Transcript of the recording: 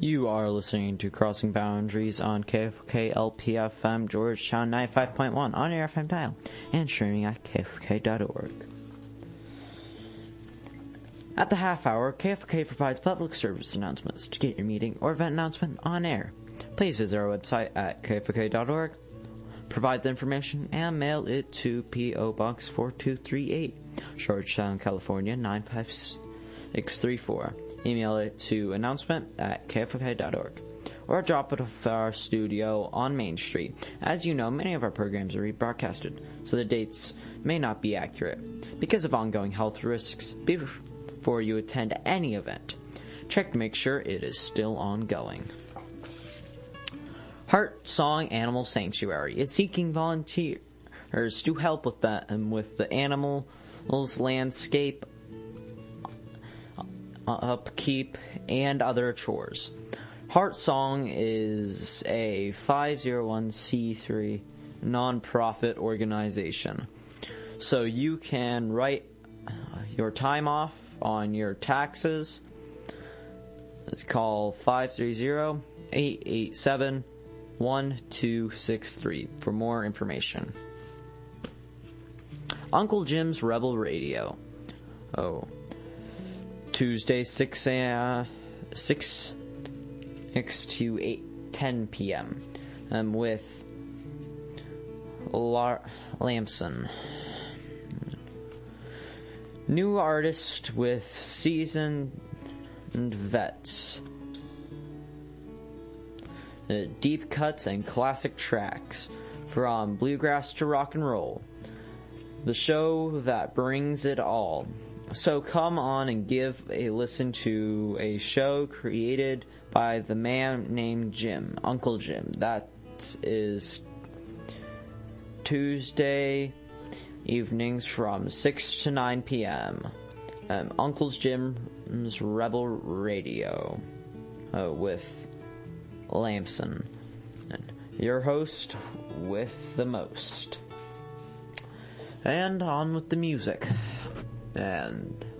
You are listening to Crossing Boundaries on KFKLPFM Georgetown 95.1 on your FM dial and streaming at KFK.org. At the half hour, KFK provides public service announcements. To get your meeting or event announcement on air, please visit our website at KFK.org, provide the information, and mail it to P.O. Box 4238, Georgetown, California 95634. Email it to announcement@kfk.org or drop it off our studio on Main Street. As you know, many of our programs are rebroadcasted, so the dates may not be accurate. Because of ongoing health risks, before you attend any event, check to make sure it is still ongoing. Heart Song Animal Sanctuary is seeking volunteers to help with the animals landscape upkeep, and other chores. Heart Song is a 501c3 nonprofit organization, so you can write your time off on your taxes. Call 530-887-1263 for more information. Uncle Jim's Rebel Radio. Tuesday, 6 to 10 p.m. With Lamson. New artist with seasoned vets. Deep cuts and classic tracks. From bluegrass to rock and roll. The show that brings it all. So come on and give a listen to a show created by the man named Jim, Uncle Jim. That is Tuesday evenings from 6 to 9 p.m. Uncle Jim's Rebel Radio with Lamson. And your host with the most. And on with the music. And